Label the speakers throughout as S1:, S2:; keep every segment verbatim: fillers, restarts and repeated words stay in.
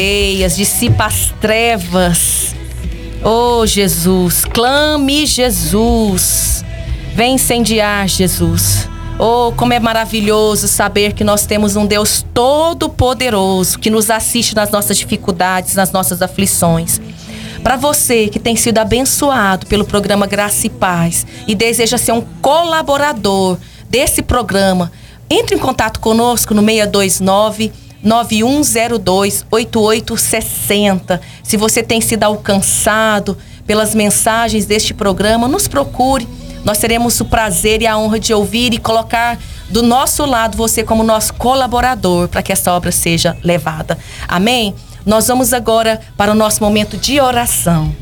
S1: Dissipa as trevas. Oh, Jesus, clame, Jesus. Vem incendiar, Jesus. Oh, como é maravilhoso saber que nós temos um Deus todo-poderoso que nos assiste nas nossas dificuldades, nas nossas aflições. Para você que tem sido abençoado pelo programa Graça e Paz e deseja ser um colaborador desse programa, entre em contato conosco no seis dois nove, nove um zero dois, oito oito seis zero. Se você tem sido alcançado pelas mensagens deste programa, nos procure. Nós teremos o prazer e a honra de ouvir e colocar do nosso lado você como nosso colaborador para que essa obra seja levada. Amém? Nós vamos agora para o nosso momento de oração.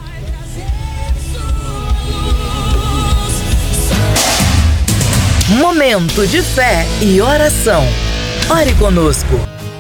S2: Momento de fé e oração. Ore conosco.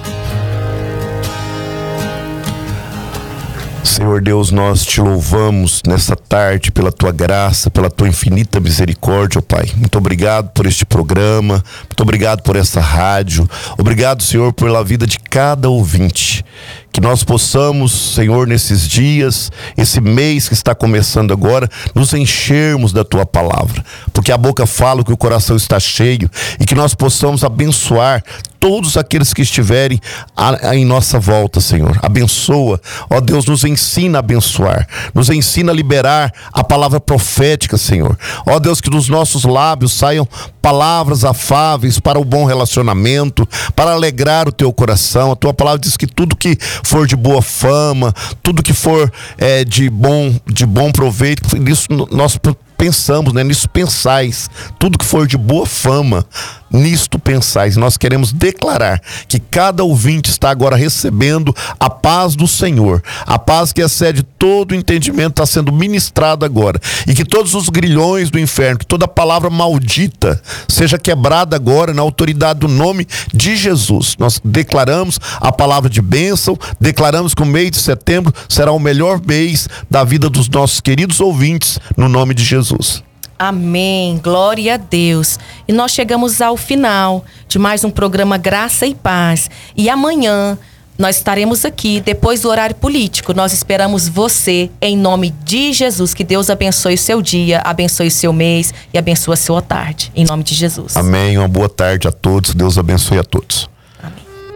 S3: Senhor Deus, nós te louvamos nessa tarde pela tua graça, pela tua infinita misericórdia, ó Pai. Muito obrigado por este programa, muito obrigado por essa rádio. Obrigado, Senhor, pela vida de cada ouvinte. Que nós possamos, Senhor, nesses dias, esse mês que está começando agora, nos enchermos da tua palavra. Porque a boca fala que o coração está cheio e que nós possamos abençoar todos aqueles que estiverem a, a, em nossa volta, Senhor. Abençoa, ó Deus, nos ensina a abençoar, nos ensina a liberar a palavra profética, Senhor. Ó Deus, que dos nossos lábios saiam palavras afáveis para o bom relacionamento, para alegrar o teu coração. A tua palavra diz que tudo que for de boa fama, tudo que for é, de bom, de bom proveito, nisso nós pensamos, né? Nisso pensais, tudo que for de boa fama, nisto pensais. Nós queremos declarar que cada ouvinte está agora recebendo a paz do Senhor, a paz que excede todo o entendimento está sendo ministrado agora, e que todos os grilhões do inferno, que toda palavra maldita seja quebrada agora na autoridade do nome de Jesus. Nós declaramos a palavra de bênção, declaramos que o mês de setembro será o melhor mês da vida dos nossos queridos ouvintes, no nome de Jesus.
S1: Amém, glória a Deus. E nós chegamos ao final de mais um programa Graça e Paz. E amanhã nós estaremos aqui, depois do horário político. Nós esperamos você, em nome de Jesus. Que Deus abençoe o seu dia, abençoe o seu mês e abençoe a sua tarde, em nome de Jesus.
S3: Amém, uma boa tarde a todos, Deus abençoe a todos.